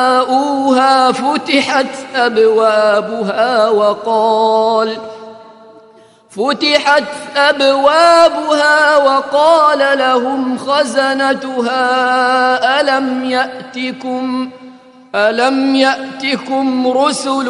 جاءوها فتحت أبوابها وقال لهم خزنتها ألم يأتكم رسل